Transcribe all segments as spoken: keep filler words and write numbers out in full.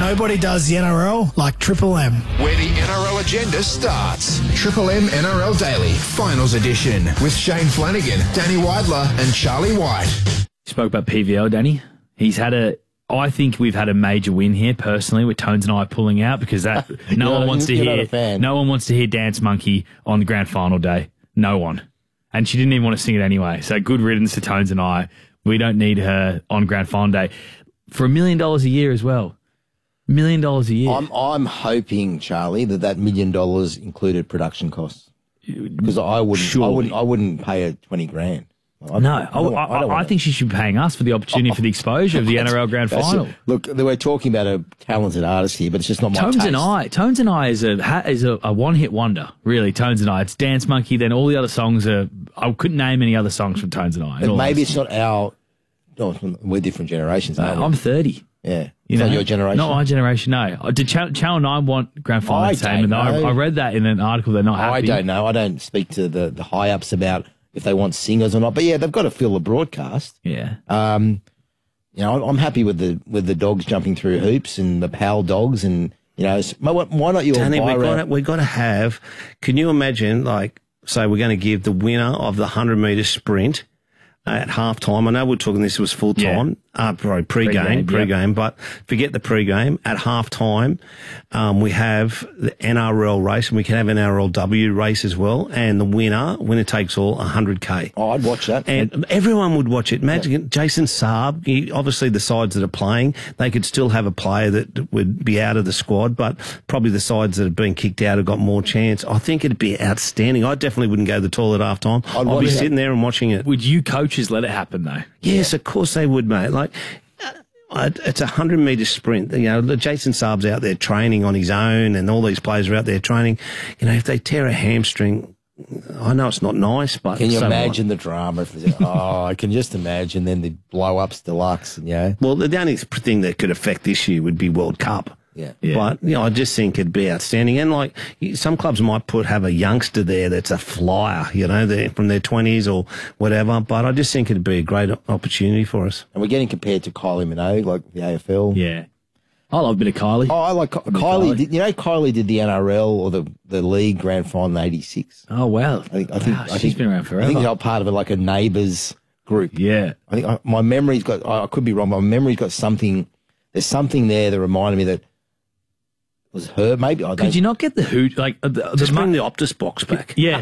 Nobody does the N R L like Triple M. Where the N R L agenda starts. Triple M N R L Daily, Finals Edition, with Shane Flanagan, Danny Weidler and Charlie White. You spoke about P V L, Danny. He's had a... I think we've had a major win here, personally, with Tones and I pulling out, because that no one wants to hear... No one wants to hear Dance Monkey on the grand final day. No one. And she didn't even want to sing it anyway. So good riddance to Tones and I. We don't need her on grand final day. For a million dollars a year as well. Million dollars a year. I'm I'm hoping, Charlie, that that million dollars included production costs, because I wouldn't Surely. I wouldn't I wouldn't pay her twenty grand. I, no, I, I, I, I, I think she should be paying us for the opportunity for the exposure of the N R L Grand Final. A, look, we're talking about a talented artist here, but it's just not my Tones taste. and I, Tones and I is a is a, a one hit wonder, really. Tones and I, it's Dance Monkey. Then all the other songs are. I couldn't name any other songs from Tones and I. But maybe it's not our. Oh, we're different generations. Uh, I'm thirty. Yeah, you it's know, not your generation. Not my generation. No. Did Channel, Channel Nine want Grand Final I entertainment? don't know. I, I read that in an article. They're not happy. I don't know. I don't speak to the the high ups about if they want singers or not. But yeah, they've got to fill the broadcast. Yeah. Um, you know, I'm happy with the with the dogs jumping through hoops and the Pal dogs, and you know, why not you? Danny, we got we got to have. Can you imagine? Like, say, we're going to give the winner of the hundred meter sprint at half time. I know we're talking this was full time, yeah. uh, probably pre-game, Pre-game, pre-game, yep. but forget the pre-game. At half time, um, we have the N R L race, and we can have an N R L W race as well. And the winner, winner takes all, one hundred K. Oh, I'd watch that. And everyone would watch it. Imagine yeah. Jason Saab, he, obviously the sides that are playing, they could still have a player that would be out of the squad, but probably the sides that have been kicked out have got more chance. I think it'd be outstanding. I definitely wouldn't go to the toilet at half time. I'd, I'd be sitting there and watching it. Would you coaches let it happen, though? Yes, yeah. Of course they would, mate. Like, uh, it's a hundred metre sprint. You know, Jason Saab's out there training on his own, and all these players are out there training. You know, if they tear a hamstring, I know it's not nice, but can you so imagine what? the drama? If there's, oh, I can just imagine then the blow ups deluxe. Yeah. Well, the only thing that could affect this year would be World Cup. Yeah. yeah. But, you know, I just think it'd be outstanding. And, like, some clubs might put have a youngster there that's a flyer, you know, they're from their twenties or whatever. But I just think it'd be a great opportunity for us. And we're getting compared to Kylie Minogue, like the A F L. Yeah. I love a bit of Kylie. Oh, I like Kylie. Kylie. Did, you know, Kylie did the N R L or the, the league grand final in eighty-six. Oh, well. I think, I think, wow, I she's think, been around forever. I think they're part of it, like a neighbours group. Yeah. I think I, my memory's got, I could be wrong, but my memory's got something, there's something there that reminded me that was her, maybe. I don't Could you not get the who like uh, the, just the bring the Optus box back? Yeah,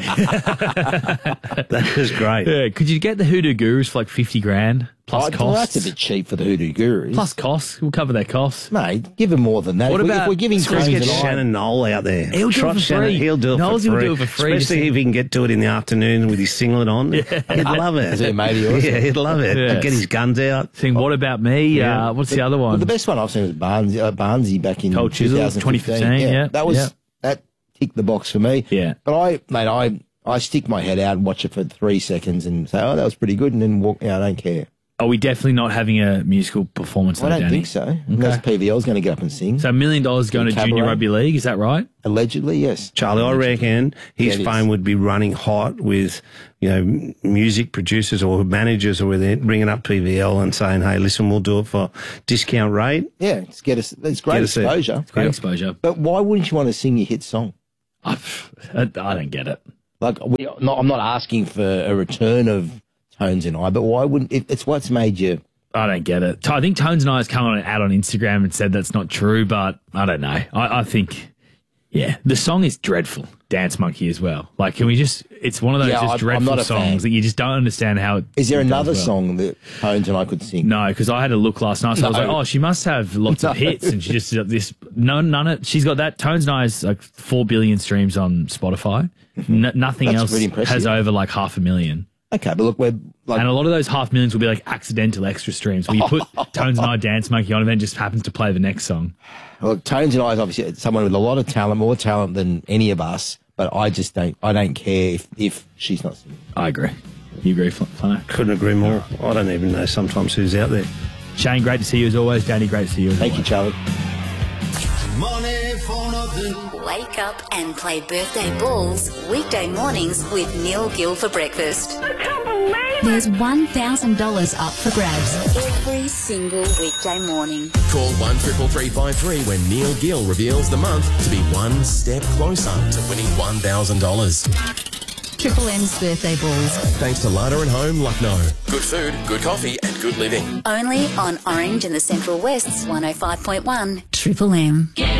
that is great. Yeah, could you get the Hoodoo Gurus for like fifty grand plus oh, costs? Well, that's a bit cheap for the Hoodoo Gurus. Plus costs, we'll cover their costs. Mate, give them more than that. What if, about we, if we're giving let's get tonight, Shannon Knoll out there? He'll do Trot it for Shannon, free. He'll do it Knowles for free. will do it for free. Especially if he can get to it in the afternoon with his singlet on. Yeah. He'd love it. Is he a mate of yours? Yeah, he'd love it. Yeah. He'd get his guns out. Saying, what about me? Yeah. Uh, what's the other one? Well, the best one I've seen was Barnes, uh, Barnesy back in Cold Chisel, twenty fifteen. Yeah, yeah, that was yeah. that ticked the box for me. Yeah, but I, mate, I I stick my head out and watch it for three seconds and say, oh, that was pretty good, and then walk. Yeah, I don't care. Are we definitely not having a musical performance? I though, don't Danny? think so. Okay. Unless P V L's going to get up and sing. So a million dollars going to Cabaret. junior rugby league, is that right? Allegedly, yes. Charlie, I reckon his Yeah, phone is. would be running hot with, you know, m- music producers or managers or they're bringing up P V L and saying, hey, listen, we'll do it for discount rate. Yeah, it's get us. It's great Get us there. exposure. Great Yep. exposure. But why wouldn't you want to sing your hit song? I, I don't get it. Like, we, not, I'm not asking for a return of Tones and I, but why wouldn't? It, it's what's made you. I don't get it. I think Tones and I has come on out on Instagram and said that's not true, but I don't know. I, I think, yeah, the song is dreadful. Dance Monkey as well. Like, can we just? It's one of those Yeah, just I'm- I'm dreadful not a fan. songs that you just don't understand how. It, Is there it does another well. song that Tones and I could sing? No, because I had a look last night, so I was No. like, oh, she must have lots of No. hits, and she just did this. No, none of. She's got that. Tones and I has like four billion streams on Spotify. N- nothing That's else pretty impressive. has over like half a million. Okay, but look, we're like, And a lot of those half millions will be like accidental extra streams where you put Tones and I Dance Monkey on and then just happens to play the next song. look, Tones and I is obviously someone with a lot of talent, more talent than any of us. But I just don't. I don't care if, if she's not singing. I agree. You agree, Flano? Couldn't agree more. I don't even know sometimes who's out there. Shane, great to see you as always. Danny, great to see you as Thank always. you, Charlie. Wake up and play birthday balls weekday mornings with Neil Gill for breakfast. I can't believe There's one thousand dollars up for grabs every single weekday morning. Call one triple three five three when Neil Gill reveals the month to be one step closer to winning one thousand dollars. Triple M's birthday balls. Thanks to Lada and Home Lucknow. Good food, good coffee and good living. Only on Orange and the Central West's one oh five point one Triple M.